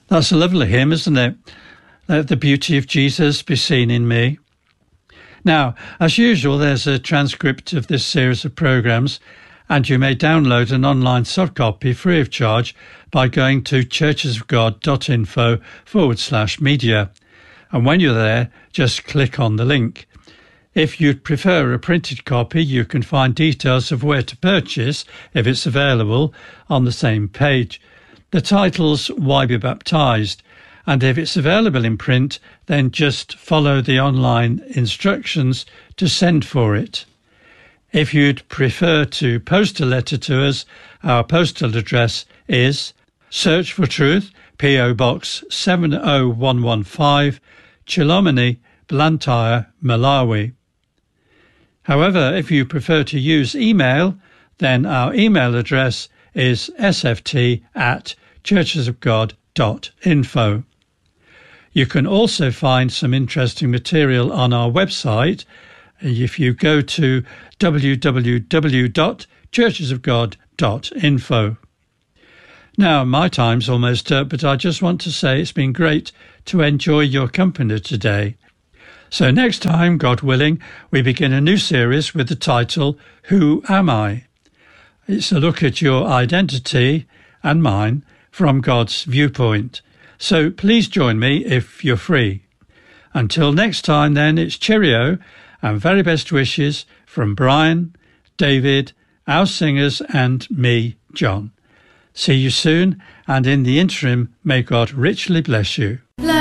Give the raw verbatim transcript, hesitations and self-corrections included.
That's a lovely hymn, isn't it? Let the beauty of Jesus be seen in me. Now, as usual, there's a transcript of this series of programmes, and you may download an online soft copy free of charge by going to churchesofgod.info forward slash media. And when you're there, just click on the link. If you'd prefer a printed copy, you can find details of where to purchase, if it's available, on the same page. The title's Why Be Baptised, and if it's available in print, then just follow the online instructions to send for it. If you'd prefer to post a letter to us, our postal address is Search for Truth, P O Box seven oh one one five, Chilomini, Blantyre, Malawi. However, if you prefer to use email, then our email address is s f t at churches of god dot info. You can also find some interesting material on our website if you go to w w w dot churches of god dot info. Now, my time's almost up, but I just want to say it's been great to enjoy your company today. So next time, God willing, we begin a new series with the title, Who Am I? It's a look at your identity and mine from God's viewpoint. So please join me if you're free. Until next time then, it's cheerio and very best wishes from Brian, David, our singers and me, John. See you soon, and in the interim, may God richly bless you.